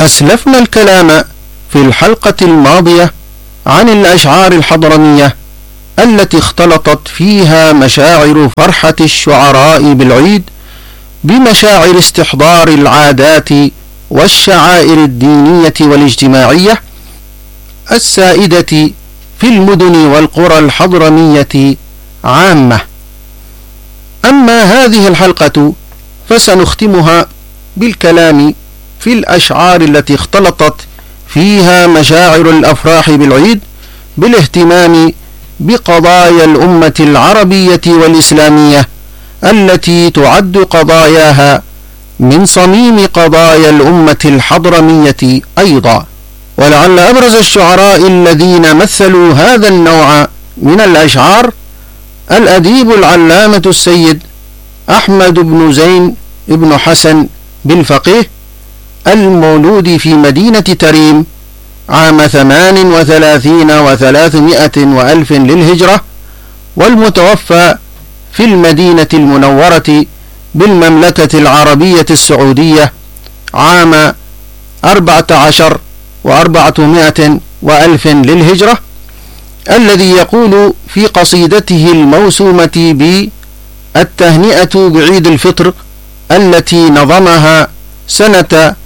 أسلفنا الكلام في الحلقة الماضية عن الأشعار الحضرمية التي اختلطت فيها مشاعر فرحة الشعراء بالعيد بمشاعر استحضار العادات والشعائر الدينية والاجتماعية السائدة في المدن والقرى الحضرمية عامة. أما هذه الحلقة فسنختمها بالكلام في الأشعار التي اختلطت فيها مشاعر الأفراح بالعيد بالاهتمام بقضايا الأمة العربية والإسلامية التي تعد قضاياها من صميم قضايا الأمة الحضرمية أيضا. ولعل أبرز الشعراء الذين مثلوا هذا النوع من الأشعار الأديب العلامة السيد أحمد بن زين بن حسن بالفقيه المولود في مدينة تريم عام 38 و300 وألف للهجرة، والمتوفى في المدينة المنورة بالمملكة العربية السعودية عام 14 و400 وألف للهجرة، الذي يقول في قصيدته الموسومة بالتهنئة بعيد الفطر التي نظمها سنة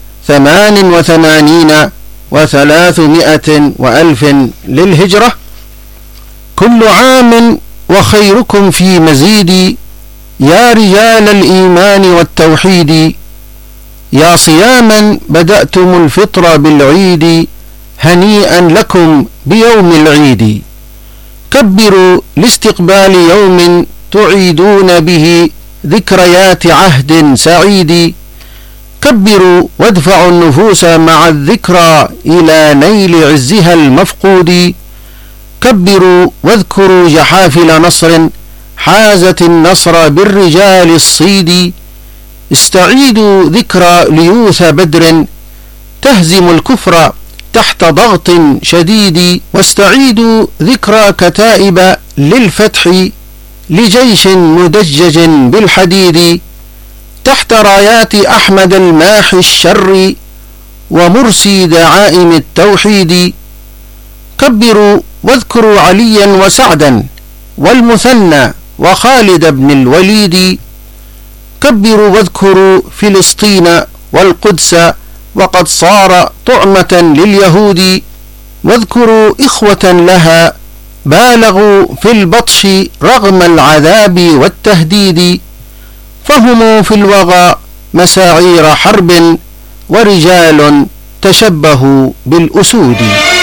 88 و300 وألف للهجرة: كل عام وخيركم في مزيد، يا رجال الإيمان والتوحيد، يا صياما بدأتم الفطر بالعيد، هنيئا لكم بيوم العيد، كبروا لاستقبال يوم تعيدون به ذكريات عهد سعيد، كبروا وادفعوا النفوس مع الذكرى إلى نيل عزها المفقود، كبروا واذكروا جحافل نصر حازت النصر بالرجال الصيد، استعيدوا ذكرى ليوث بدر تهزم الكفر تحت ضغط شديد، واستعيدوا ذكرى كتائب للفتح لجيش مدجج بالحديد، تحت رايات أحمد الماحي الشر ومرسي دعائم التوحيد، كبروا واذكروا عليا وسعدا والمثنى وخالد بن الوليد، كبروا واذكروا فلسطين والقدس وقد صار طعمة لليهود، واذكروا إخوة لها بالغوا في البطش رغم العذاب والتهديد، فهم في الوغى مساعير حرب ورجال تشبهوا بالأسود.